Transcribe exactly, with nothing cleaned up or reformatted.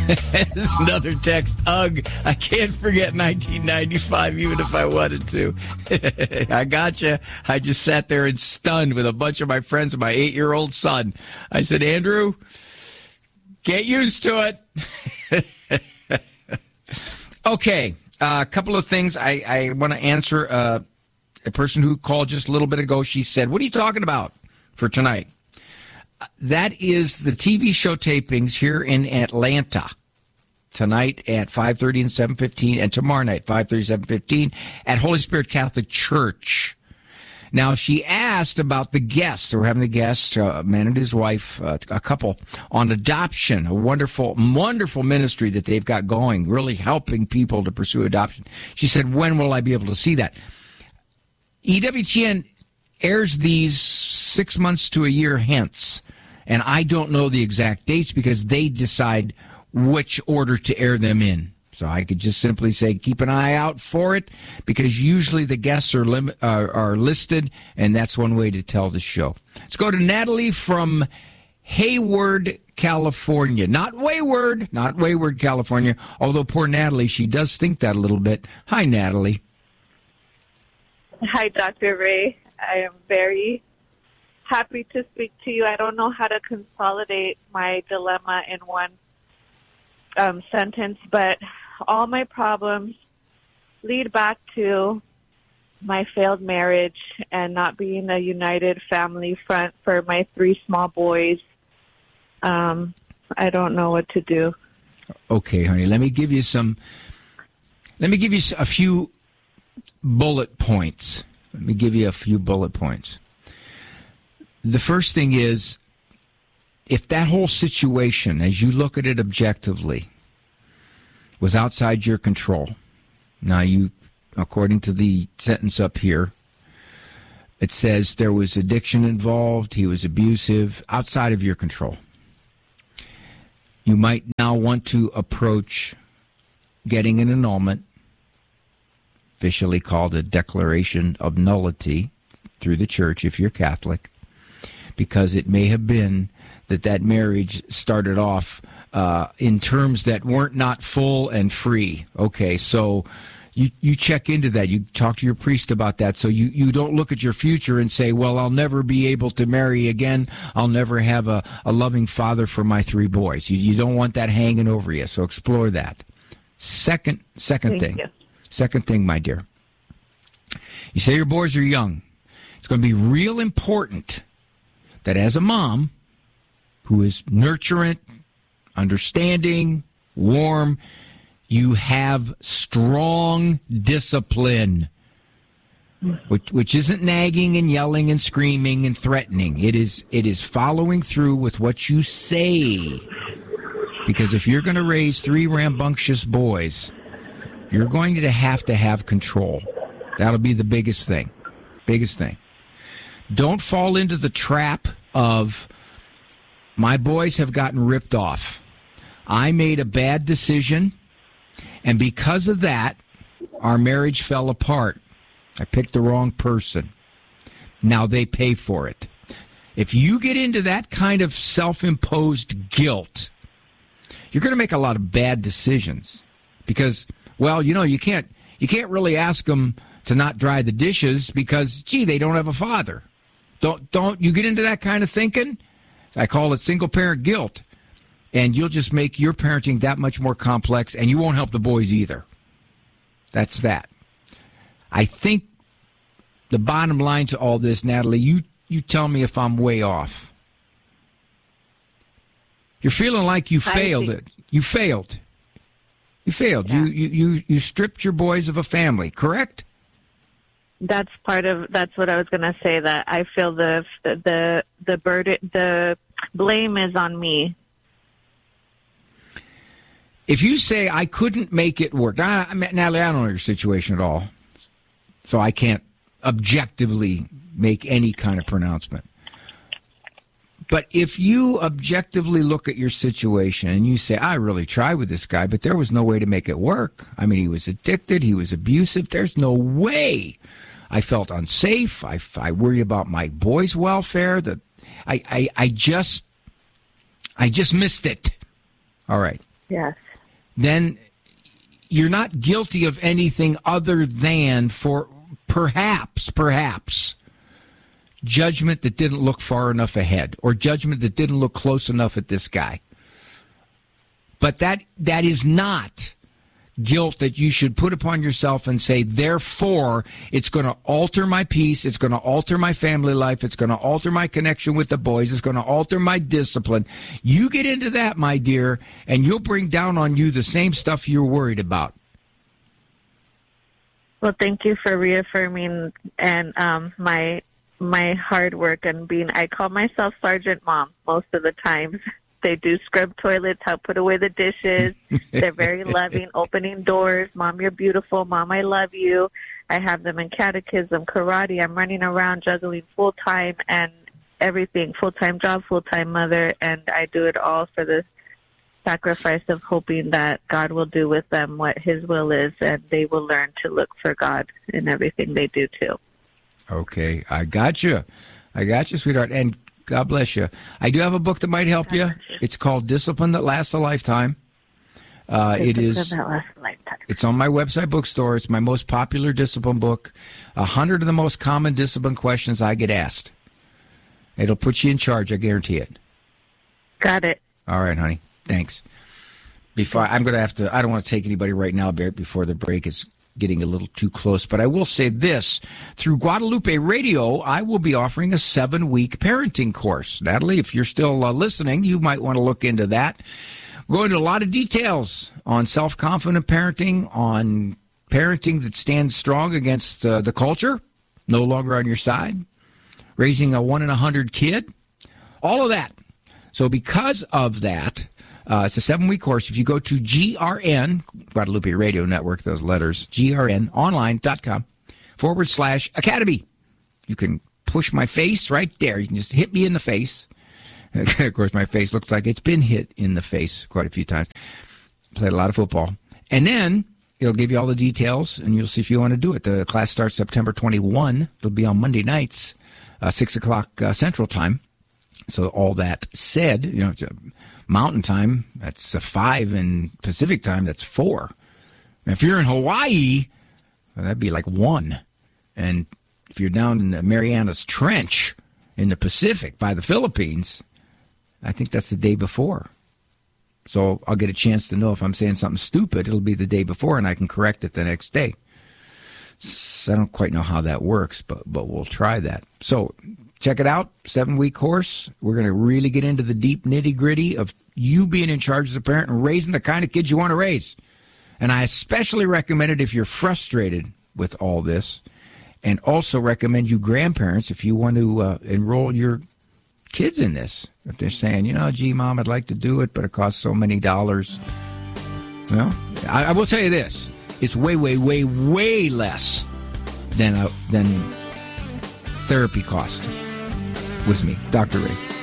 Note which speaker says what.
Speaker 1: There's another text. Ugh, I can't forget nineteen ninety-five even if I wanted to. I got you. I just sat there and stunned with a bunch of my friends and my eight-year-old son. I said, Andrew, get used to it. Okay, a uh, couple of things. I, I want to answer uh, a person who called just a little bit ago. She said, what are you talking about for tonight? That is the T V show tapings here in Atlanta tonight at five thirty and seven fifteen, and tomorrow night, five thirty, seven fifteen, at Holy Spirit Catholic Church. Now, she asked about the guests. We're having a guest, a man and his wife, uh, a couple, on adoption, a wonderful, wonderful ministry that they've got going, really helping people to pursue adoption. She said, when will I be able to see that? E W T N airs these six months to a year hence. And I don't know the exact dates because they decide which order to air them in. So I could just simply say keep an eye out for it because usually the guests are, lim- are, are listed, and that's one way to tell the show. Let's go to Natalie from Hayward, California. Not Wayward, not Wayward, California, although poor Natalie, she does think that a little bit. Hi, Natalie.
Speaker 2: Hi, Doctor Ray. I am very happy to speak to you. I don't know how to consolidate my dilemma in one um, sentence, but all my problems lead back to my failed marriage and not being a united family front for my three small boys. Um, I don't know what to do.
Speaker 1: Okay, honey, let me give you some, let me give you a few bullet points. Let me give you a few bullet points. The first thing is, if that whole situation, as you look at it objectively, was outside your control, now you, according to the sentence up here, it says there was addiction involved, he was abusive, outside of your control. You might now want to approach getting an annulment, officially called a declaration of nullity through the church if you're Catholic, because it may have been that that marriage started off uh, in terms that weren't not full and free. Okay, so you, you check into that. You talk to your priest about that so you, you don't look at your future and say, well, I'll never be able to marry again. I'll never have a, a loving father for my three boys. You, you don't want that hanging over you, so explore that. Second, second
Speaker 2: Thank
Speaker 1: thing.
Speaker 2: you.
Speaker 1: Second thing, my dear. You say your boys are young. It's going to be real important that as a mom who is nurturant, understanding, warm, you have strong discipline, which, which isn't nagging and yelling and screaming and threatening. It is, it is following through with what you say. Because if you're going to raise three rambunctious boys, you're going to have to have control. That'll be the biggest thing. Biggest thing. Don't fall into the trap of, my boys have gotten ripped off. I made a bad decision, and because of that, our marriage fell apart. I picked the wrong person. Now they pay for it. If you get into that kind of self-imposed guilt, you're going to make a lot of bad decisions. Because, well, you know, you can't you can't really ask them to not dry the dishes because, gee, they don't have a father. Don't don't you get into that kind of thinking? I call it single-parent guilt. And you'll just make your parenting that much more complex, and you won't help the boys either. That's that. I think the bottom line to all this, Natalie, you, you tell me if I'm way off. You're feeling like you failed it. You failed. You failed.
Speaker 2: Yeah.
Speaker 1: You, you, you, you stripped your boys of a family, correct?
Speaker 2: That's part of, that's what I was going to say, that I feel the, the, the burden, the blame is on me.
Speaker 1: If you say I couldn't make it work, now, Natalie, I don't know your situation at all, so I can't objectively make any kind of pronouncement. But if you objectively look at your situation and you say, I really tried with this guy, but there was no way to make it work. I mean, he was addicted. He was abusive. There's no way. I felt unsafe. I, I worried about my boys' welfare. That I, I, I just, I just missed it. All right.
Speaker 2: Yes.
Speaker 1: then you're not guilty of anything other than for perhaps, perhaps, judgment that didn't look far enough ahead or judgment that didn't look close enough at this guy. But that that is not guilt that you should put upon yourself and say, therefore, it's going to alter my peace, it's going to alter my family life, it's going to alter my connection with the boys, it's going to alter my discipline. You get into that, my dear, and you'll bring down on you the same stuff you're worried about.
Speaker 2: Well, thank you for reaffirming and um, my my hard work and being, I call myself Sergeant Mom most of the times. They do scrub toilets, help put away the dishes. They're very loving, opening doors. Mom, you're beautiful. Mom, I love you. I have them in catechism, karate. I'm running around juggling full-time and everything, full-time job, full-time mother, and I do it all for the sacrifice of hoping that God will do with them what his will is, and they will learn to look for God in everything they do, too.
Speaker 1: Okay, I got you. I got you, sweetheart, and God bless you. I do have a book that might help you. It's called Discipline That Lasts a Lifetime. Uh, it is.
Speaker 2: That lasts a lifetime.
Speaker 1: It's on my website bookstore. It's my most popular discipline book. A hundred of the most common discipline questions I get asked. It'll put you in charge. I guarantee it.
Speaker 2: Got it.
Speaker 1: All right, honey. Thanks. Before I'm going to have to. I don't want to take anybody right now, Barrett, before the break is getting a little too close, but I will say this. Through Guadalupe Radio, I will be offering a seven-week parenting course. Natalie, if you're still uh, listening, you might want to look into that. We're going into a lot of details on self-confident parenting, on parenting that stands strong against uh, the culture, no longer on your side, raising a one in a hundred kid, all of that. So because of that, Uh, it's a seven-week course. If you go to G R N, Guadalupe Radio Network, those letters, G R N online dot com forward slash academy. You can push my face right there. You can just hit me in the face. Of course, my face looks like it's been hit in the face quite a few times. Played a lot of football. And then it'll give you all the details, and you'll see if you want to do it. The class starts September twenty-first. It'll be on Monday nights, uh, six o'clock uh, Central Time. So all that said, you know, it's a Mountain Time, that's a five, and Pacific Time, that's four. Now, if you're in Hawaii, well, that'd be like one. And if you're down in the Marianas Trench in the Pacific by the Philippines, I think that's the day before. So I'll get a chance to know if I'm saying something stupid. It'll be the day before, and I can correct it the next day. So I don't quite know how that works, but but we'll try that. So check it out, seven-week course. We're going to really get into the deep nitty-gritty of you being in charge as a parent and raising the kind of kids you want to raise. And I especially recommend it if you're frustrated with all this, and also recommend you grandparents if you want to uh, enroll your kids in this. If they're saying, you know, gee, Mom, I'd like to do it, but it costs so many dollars. Well, I, I will tell you this. It's way, way, way, way less than, a, than therapy cost. With me, Doctor Ray.